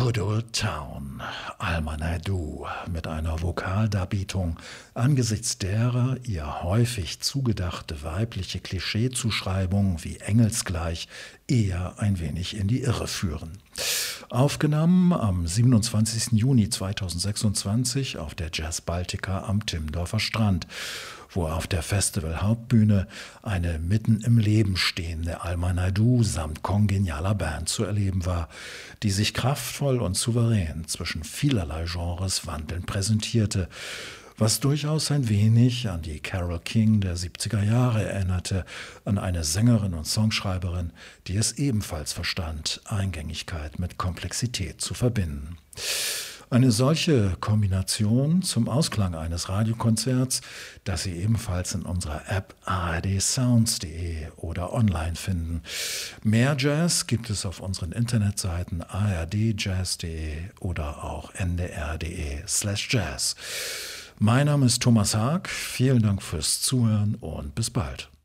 Good Old Town, Alma Naidoo, mit einer Vokaldarbietung angesichts derer ihr häufig zugedachte weibliche Klischeezuschreibungen wie engelsgleich eher ein wenig in die Irre führen. Aufgenommen am 27. Juni 2026 auf der Jazz Baltica am Timmendorfer Strand, wo auf der Festival-Hauptbühne eine mitten im Leben stehende Alma Naidoo samt kongenialer Band zu erleben war, die sich kraftvoll und souverän zwischen vielerlei Genres wandelnd präsentierte, was durchaus ein wenig an die Carole King der 70er Jahre erinnerte, an eine Sängerin und Songschreiberin, die es ebenfalls verstand, Eingängigkeit mit Komplexität zu verbinden. Eine solche Kombination zum Ausklang eines Radiokonzerts, das Sie ebenfalls in unserer App ardsounds.de oder online finden. Mehr Jazz gibt es auf unseren Internetseiten ardjazz.de oder auch ndr.de/jazz. Mein Name ist Thomas Haag, vielen Dank fürs Zuhören und bis bald.